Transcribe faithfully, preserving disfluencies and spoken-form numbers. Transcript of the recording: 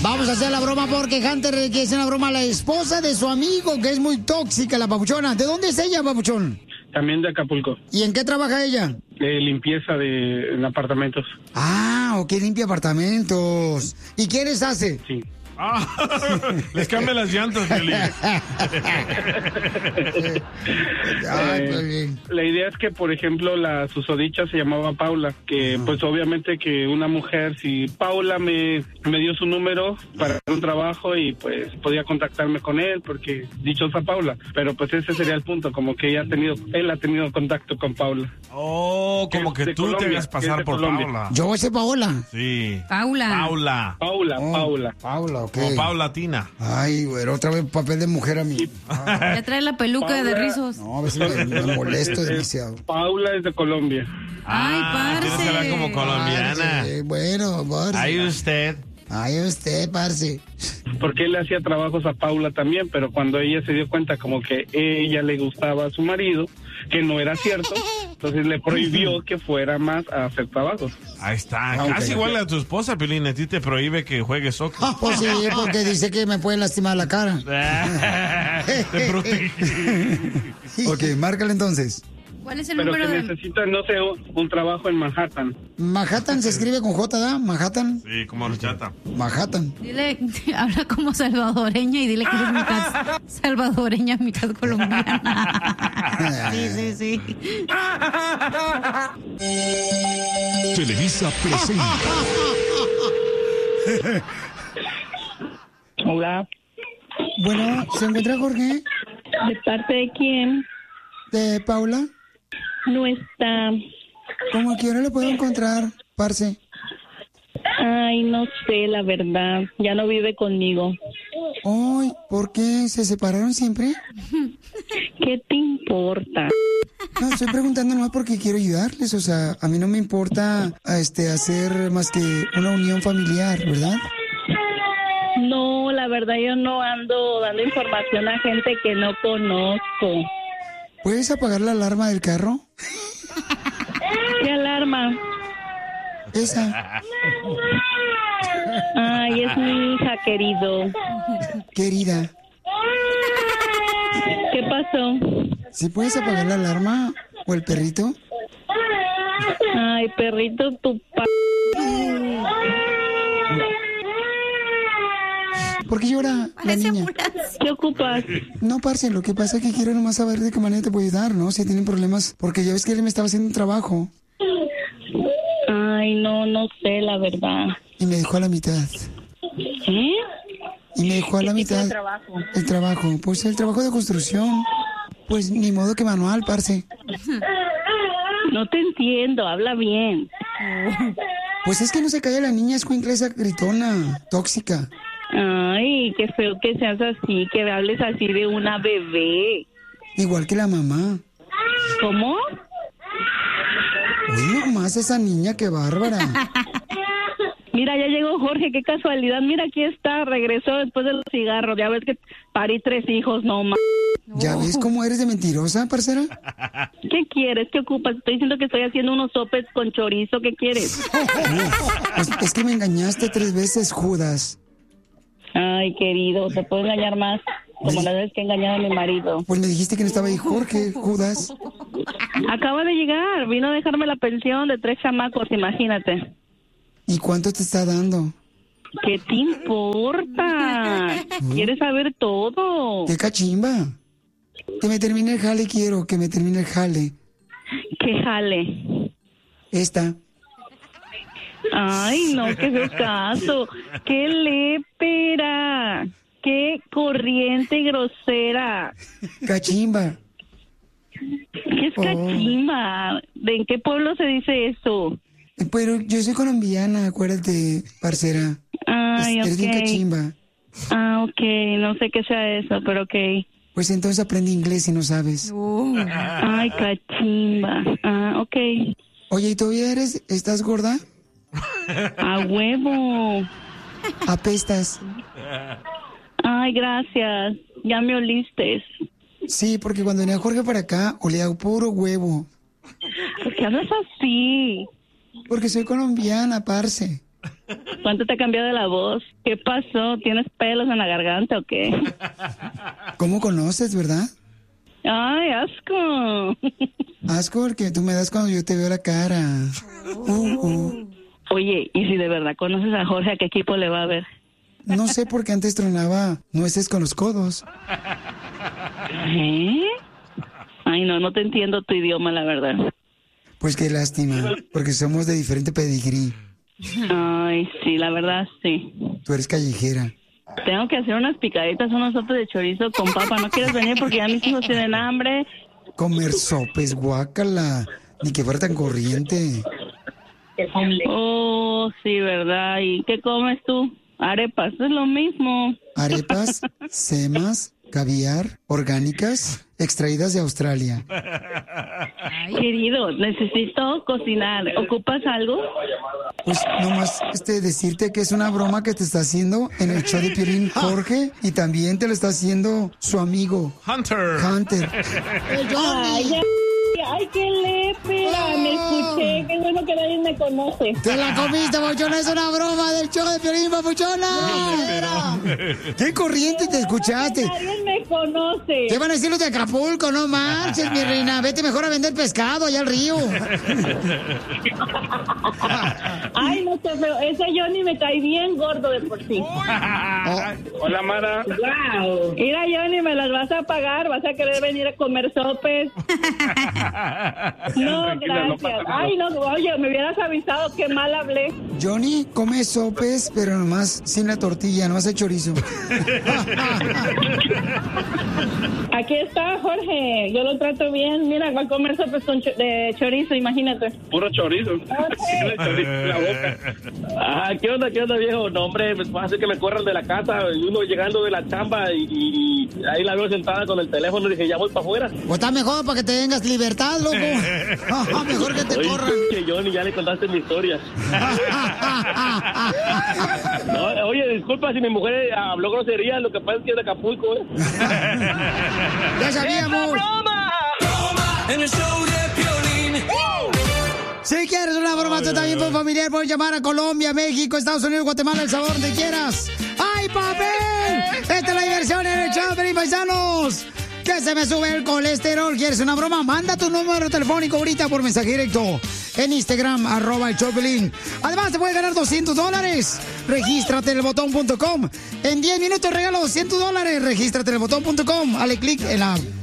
Vamos a hacer la broma porque Hunter quiere hacer una broma a la esposa de su amigo, que es muy tóxica, la papuchona. ¿De dónde es ella, papuchón? También de Acapulco. ¿Y en qué trabaja ella? De limpieza de en apartamentos. Ah, ok, limpia apartamentos. ¿Y qué les hace? Sí. Ah, les cambia las llantas, Piolín. Eh, la idea es que, por ejemplo, la susodicha se llamaba Paula, que pues obviamente que una mujer, si Paula me, me dio su número para un trabajo y pues podía contactarme con él, porque dichosa Paula, pero pues ese sería el punto, como que ella ha tenido, él ha tenido contacto con Paula. Oh, como que, que tú Colombia, te hagas pasar por Colombia. Paula. Yo sé Paola. Sí. Paula. Paula. Paula, oh, Paula. Paula, ok. Como Paulatina. Ay, güey, otra vez papel de mujer a mí. Ya trae la peluca Paula, de rizos. No, a veces me, me molesto demasiado. Paula es de Colombia. Ah, ay, parce. Tienes que hablar como colombiana. Parce, bueno, parce. Ahí usted. Ay, usted, parce. Porque él le hacía trabajos a Paula también, pero cuando ella se dio cuenta como que ella le gustaba a su marido, que no era cierto, entonces le prohibió que fuera más a hacer trabajos. Ahí está, ah, casi okay. igual a tu esposa, Piolín, a ti te prohíbe que juegues soccer. Ah, pues sí, porque dice que me puede lastimar la cara. Te protege. Ok, márcale entonces. ¿Cuál es el Pero número que de...? necesita, no sé, un trabajo en Manhattan. Manhattan se escribe con J, ¿da? Manhattan. Sí, como horchata. Manhattan. Dile, habla como salvadoreña y dile que eres mitad salvadoreña, mitad colombiana. Sí, sí, sí. Televisa presenta. Hola. Bueno, ¿se encuentra Jorge? ¿De parte de quién? ¿De Paula? No está. ¿Cómo a qué hora le puedo encontrar, parce? Ay, no sé, la verdad. Ya no vive conmigo. Ay, ¿por qué? ¿Se separaron siempre? ¿Qué te importa? No, estoy preguntando nomás porque quiero ayudarles. O sea, a mí no me importa este, hacer más que una unión familiar, ¿verdad? No, la verdad yo no ando dando información a gente que no conozco. ¿Puedes apagar la alarma del carro? ¿Qué alarma? Esa. Ay, es mi hija, querido. Querida. ¿Qué pasó? ¿Sí puedes apagar la alarma o el perrito? Ay, perrito, tu pa... ¿Por qué llora la niña? ¿Qué ocupas? No, parce, lo que pasa es que quiero nomás saber de qué manera te puedo ayudar, ¿no? Si tienen problemas, porque ya ves que él me estaba haciendo un trabajo. Ay, no, no sé, la verdad. Y me dejó a la mitad. ¿Eh? Y me dejó a la mitad. ¿Qué trabajo? El trabajo, pues el trabajo de construcción. Pues ni modo que manual, parce. No te entiendo, habla bien. Pues es que no se calla la niña escuincla esa gritona, tóxica. Ay, qué feo que seas así, que hables así de una bebé. Igual que la mamá. ¿Cómo? Uy, nomás esa niña, qué bárbara. Mira, ya llegó Jorge, qué casualidad. Mira, aquí está, regresó después de los cigarros. Ya ves que parí tres hijos, no más. ¿Ya ves cómo eres de mentirosa, parcera? ¿Qué quieres? ¿Qué ocupas? Estoy diciendo que estoy haciendo unos sopes con chorizo. ¿Qué quieres? Pues es que me engañaste tres veces, Judas. Ay, querido, te puedo engañar más. Como la vez que he engañado a mi marido. Pues me dijiste que no estaba ahí Jorge, Judas. Acaba de llegar, vino a dejarme la pensión de tres chamacos, imagínate. ¿Y cuánto te está dando? ¿Qué te importa? ¿Quieres saber todo? ¡Qué cachimba! Que me termine el jale, quiero, que me termine el jale. ¿Qué jale? Esta. Ay, no, qué feo caso. ¡Qué lépera! ¡Qué corriente y grosera! Cachimba. ¿Qué es cachimba? ¿De en qué pueblo se dice eso? Pero yo soy colombiana, acuérdate, parcera. Ay, es, ok. Eres bien cachimba. Ah, ok, no sé qué sea eso, pero ok. Pues entonces aprende inglés si no sabes. Uh. Ay, cachimba. Ah, ok. Oye, ¿y todavía eres, estás gorda? A huevo. Apestas. Ay, gracias. Ya me olistes. Sí, porque cuando venía Jorge para acá, olía puro huevo. ¿Por qué hablas así? Porque soy colombiana, parce. ¿Cuánto te ha cambiado la voz? ¿Qué pasó? ¿Tienes pelos en la garganta o qué? ¿Cómo conoces, verdad? Ay, asco. Asco porque tú me das cuando yo te veo la cara. Uh, uh. Oye, ¿y si de verdad conoces a Jorge, a qué equipo le va a ver? No sé por qué antes tronaba nueces con los codos. ¿Eh? Ay, no, no te entiendo tu idioma, la verdad. Pues qué lástima, porque somos de diferente pedigrí. Ay, sí, la verdad, sí. Tú eres callejera. Tengo que hacer unas picaditas, unos sopes de chorizo con papa. ¿No quieres venir porque ya mis hijos tienen hambre? Comer sopes, guácala. Ni que fuera tan corriente. Oh, sí, ¿verdad? ¿Y qué comes tú? Arepas, es lo mismo. Arepas, semas, caviar, orgánicas, extraídas de Australia. Querido, necesito cocinar. ¿Ocupas algo? Pues nomás este, decirte que es una broma que te está haciendo en el show de Piolín Jorge y también te lo está haciendo su amigo Hunter. Hunter. Ay, ya, ay, qué lepe. Oh. Me escuché. Qué bueno que nadie me conoce. Te la comiste, papuchona. Es una broma del show de Piolín, papuchona. Qué corriente te escuchaste. Nadie me conoce. ¿Qué van a decir los de Acapulco? No marches, mi reina. Vete mejor a vender pescado allá al río. Ay, no sé, pero ese Johnny me cae bien gordo de por sí. Oh. Hola, Mara. Wow. Mira, Johnny, me las vas a pagar. Vas a querer venir a comer sopes. No, gracias. Ay, no, oye, me hubieras avisado, qué mal hablé. Johnny come sopes, pero nomás sin la tortilla, nomás el chorizo. Aquí está Jorge, yo lo trato bien. Mira, va a comer sopes con cho- de chorizo, imagínate. Puro chorizo. Okay. Chorizo en la boca. Ah, ¿qué onda, qué onda, viejo? No, hombre, va a hacer que me corran de la casa. Y uno llegando de la chamba y, y, y ahí la veo sentada con el teléfono y dije, ya voy para afuera. Pues está mejor para que te tengas libertad, loco. Mejor que te Oye, corran. Que Johnny, ya le contaste mi historia. No, oye, disculpa si mi mujer habló grosería, lo que pasa es que es de Acapulco, ¿eh? Ya sabíamos. Broma, broma en el show de Piolín. Si quieres una broma tú también por familiar, puedes llamar a Colombia, México, Estados Unidos, Guatemala, El Salvador, donde quieras. ¡Ay, papel! Esta es la diversión en el show de paisanos. Que se me sube el colesterol. ¿Quieres una broma? Manda tu número telefónico ahorita por mensaje directo en Instagram, arroba el Choplin. Además, te puedes ganar doscientos dólares. Regístrate en el botón punto com. En diez minutos regalo doscientos dólares. Regístrate en el botón punto com. Dale clic en la